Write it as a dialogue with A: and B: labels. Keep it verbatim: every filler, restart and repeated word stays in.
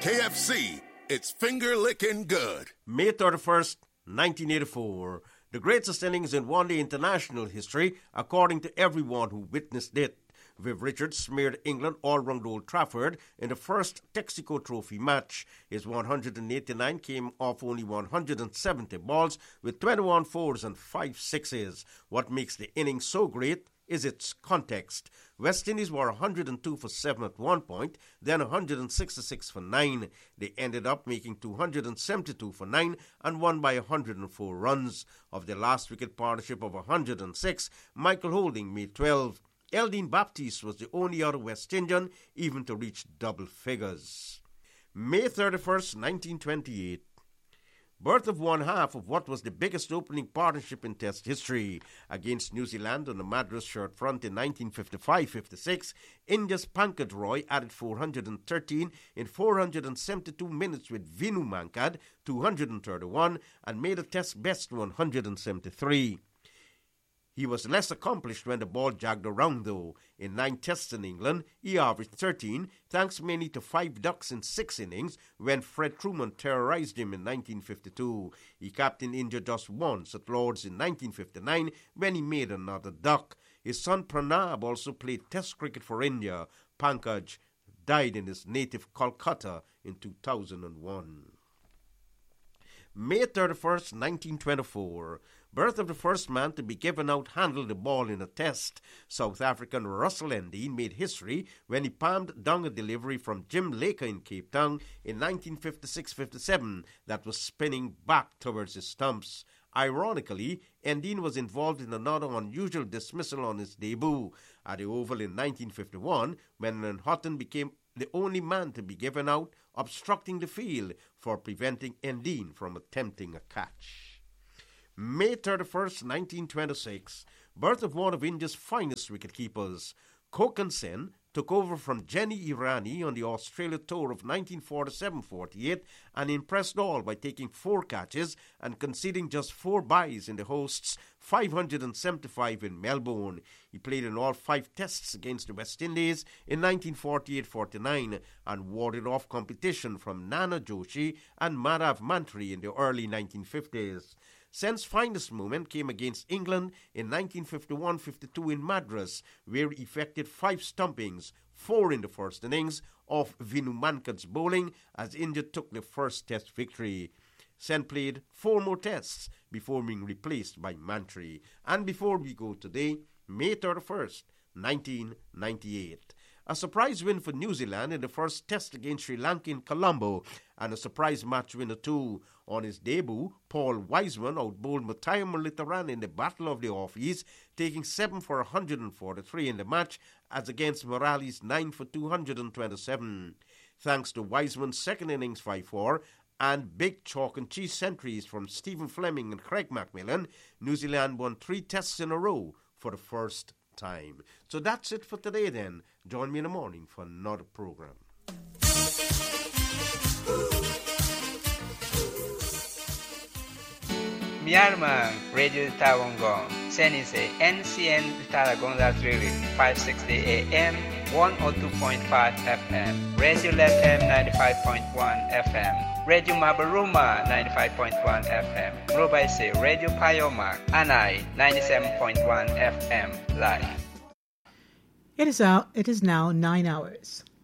A: K F C, it's finger-licking good.
B: May thirty-first, nineteen eighty-four, the greatest innings in one-day international history, according to everyone who witnessed it. Viv Richards smeared England all round Old Trafford in the first Texaco Trophy match. His one hundred eighty-nine came off only one hundred seventy balls with twenty-one fours and five sixes. What makes the innings so great is its context. West Indies were one hundred two for seven at one point, then one hundred sixty-six for nine. They ended up making two hundred seventy-two for nine and won by one hundred four runs. Of their last wicket partnership of one hundred six, Michael Holding made twelve. Eldine Baptiste was the only other West Indian even to reach double figures. May thirty-first, nineteen twenty-eight. Birth of one half of what was the biggest opening partnership in Test history. Against New Zealand on the Madras shirt front in nineteen fifty-five fifty-six, India's Pankaj Roy added four hundred thirteen in four hundred seventy-two minutes with Vinu Mankad, two hundred thirty-one, and made a Test best one hundred seventy-three. He was less accomplished when the ball jagged around, though. In nine tests in England, he averaged thirteen, thanks mainly to five ducks in six innings when Fred Truman terrorized him in nineteen fifty-two. He captained India just once at Lord's in nineteen fifty-nine when he made another duck. His son Pranab also played Test cricket for India. Pankaj died in his native Kolkata in two thousand one. May thirty-first, nineteen twenty-four. Birth of the first man to be given out handled the ball in a test. South African Russell Endine made history when he palmed down a delivery from Jim Laker in Cape Town in nineteen fifty-six fifty-seven that was spinning back towards his stumps. Ironically, Endine was involved in another unusual dismissal on his debut at the Oval in nineteen fifty-one when Len Houghton became the only man to be given out, obstructing the field for preventing Endine from attempting a catch. May thirty-first, nineteen twenty-six, birth of one of India's finest wicketkeepers. Kokan Sen took over from Jenny Irani on the Australia Tour of nineteen forty-seven forty-eight and impressed all by taking four catches and conceding just four byes in the hosts' five hundred seventy-five in Melbourne. He played in all five tests against the West Indies in nineteen forty-eight forty-nine and warded off competition from Nana Joshi and Madhav Mantri in the early nineteen fifties. Sen's finest moment came against England in nineteen fifty-one fifty-two in Madras, where he effected five stumpings, four in the first innings, off Vinu Mankad's bowling as India took the first test victory. Sen played four more tests before being replaced by Mantri. And before we go today, May thirty-first, nineteen ninety-eight. A surprise win for New Zealand in the first test against Sri Lanka in Colombo, and a surprise match winner too. On his debut, Paul Wiseman outbowled Muttiah Muralitharan in the Battle of the Offies, taking seven for one hundred forty-three in the match as against Morales nine for two hundred twenty-seven. Thanks to Wiseman's second innings five four and big chalk and cheese centuries from Stephen Fleming and Craig McMillan, New Zealand won three tests in a row for the first time. So that's it for today then. Join me in the morning for another program.
C: Myanmar Radio Tawangong, Senise N C N Taragonga Drilling, five sixty A M, one oh two point five F M, Radio Lethem ninety-five point one F M, Radio Mabaruma ninety-five point one F M, Robaise Radio Payoma, Anai ninety-seven point one F M live.
D: It is out. It is now nine hours.